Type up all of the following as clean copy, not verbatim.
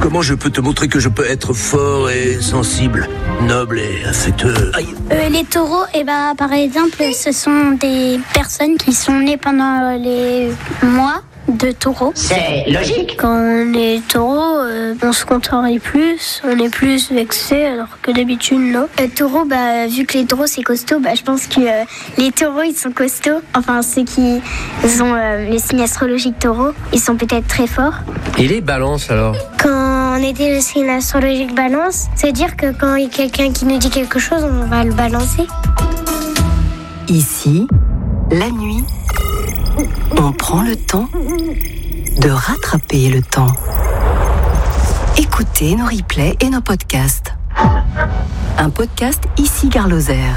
Comment je peux te montrer que je peux être fort et sensible, noble et affectueux? Aïe. Les taureaux, par exemple, ce sont des personnes qui sont nées pendant les mois de taureau. C'est logique. Quand on est taureau, on se contrarie plus, on est plus vexé, alors que d'habitude, non. Taureau, vu que les taureaux, c'est costaud, je pense que les taureaux, ils sont costauds. Enfin, ceux qui ont les signes astrologiques taureaux, ils sont peut-être très forts. Et les balances, alors? Quand on était le signe astrologique balance, c'est-à-dire que quand il y a quelqu'un qui nous dit quelque chose, on va le balancer. Ici, la nuit, on prend le temps de rattraper le temps. Écoutez nos replays et nos podcasts. Un podcast Ici Gare Lozère.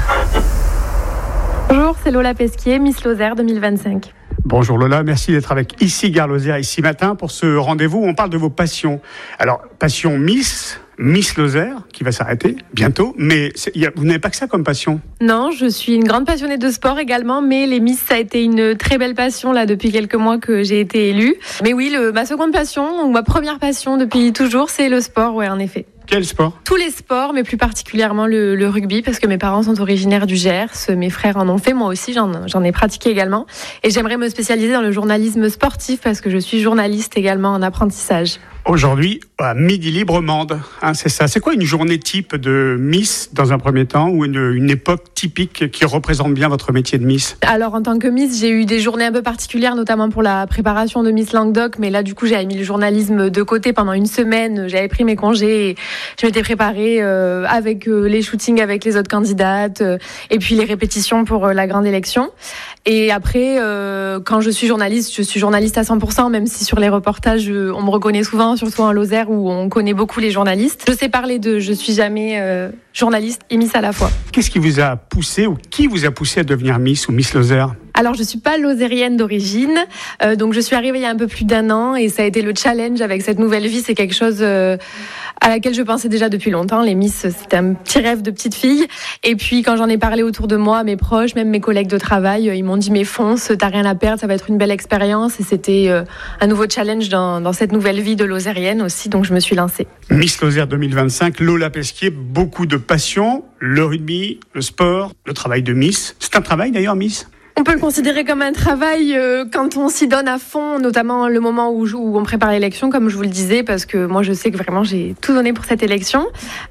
Bonjour, c'est Lola Pesquier, Miss Lozère 2025. Bonjour Lola, merci d'être avec Ici Gare Lozère, ici matin, pour ce rendez-vous où on parle de vos passions. Alors, passion Miss Lozère, qui va s'arrêter bientôt, mais vous n'avez pas que ça comme passion? Non, je suis une grande passionnée de sport également, mais les Miss, ça a été une très belle passion là depuis quelques mois que j'ai été élue. Mais oui, ma seconde passion, ou ma première passion depuis toujours, c'est le sport, ouais, en effet. Quel sport? Tous les sports, mais plus particulièrement le rugby, parce que mes parents sont originaires du Gers, mes frères en ont fait, moi aussi j'en ai pratiqué également. Et j'aimerais me spécialiser dans le journalisme sportif, parce que je suis journaliste également en apprentissage. Aujourd'hui, à Midi Libre Mande, c'est ça. C'est quoi une journée type de Miss dans un premier temps, ou une époque typique qui représente bien votre métier de Miss? Alors en tant que Miss, j'ai eu des journées un peu particulières, notamment pour la préparation de Miss Languedoc, mais là du coup j'avais mis le journalisme de côté pendant une semaine, j'avais pris mes congés, et je m'étais préparée avec les shootings avec les autres candidates, et puis les répétitions pour la grande élection. Et après, quand je suis journaliste à 100%, même si sur les reportages, on me reconnaît souvent, surtout en Lozère où on connaît beaucoup les journalistes. Je sais parler d'eux, je suis jamais journaliste et Miss à la fois. Qu'est-ce qui vous a poussé ou qui vous a poussé à devenir Miss ou Miss Lozère? Alors, je suis pas lozérienne d'origine, donc je suis arrivée il y a un peu plus d'un an et ça a été le challenge avec cette nouvelle vie. C'est quelque chose à laquelle je pensais déjà depuis longtemps. Les Miss, c'était un petit rêve de petite fille. Et puis, quand j'en ai parlé autour de moi, mes proches, même mes collègues de travail, ils m'ont dit « mais fonce, t'as rien à perdre, ça va être une belle expérience ». Et c'était un nouveau challenge dans cette nouvelle vie de lozérienne aussi, donc je me suis lancée. Miss Lozère 2025, Lola Pesquier, beaucoup de passion, le rugby, le sport, le travail de Miss. C'est un travail d'ailleurs, Miss? On peut le considérer comme un travail quand on s'y donne à fond, notamment le moment où on prépare l'élection, comme je vous le disais, parce que moi je sais que vraiment j'ai tout donné pour cette élection.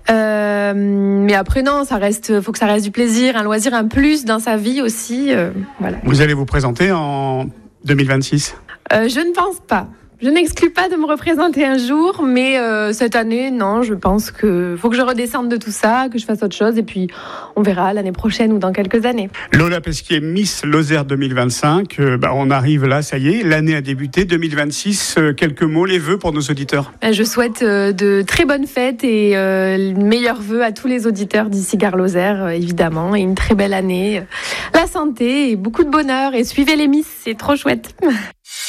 Mais après non, faut que ça reste du plaisir, un loisir, un plus dans sa vie aussi. Voilà. Vous allez vous présenter en 2026? Je ne pense pas. Je n'exclus pas de me représenter un jour, mais cette année, non, je pense qu'il faut que je redescende de tout ça, que je fasse autre chose, et puis on verra l'année prochaine ou dans quelques années. Lola Pesquier, Miss Lozère 2025, on arrive là, ça y est, l'année a débuté, 2026, quelques mots, les vœux pour nos auditeurs. Je souhaite de très bonnes fêtes et meilleurs vœux à tous les auditeurs d'Ici Gare Lozère, évidemment, et une très belle année, la santé et beaucoup de bonheur, et suivez les Miss, c'est trop chouette.